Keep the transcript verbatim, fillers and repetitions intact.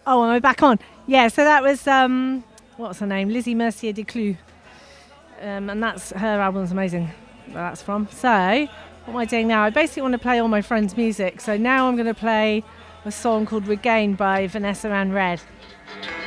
Oh, am I back on? Yeah, so that was, um, what's her name? Lizzie Mercier Declus. Um, and that's, her album's amazing, where that's from. So, what am I doing now? I basically want to play all my friends' music. So now I'm going to play a song called Regain by Vanessa Ann Red.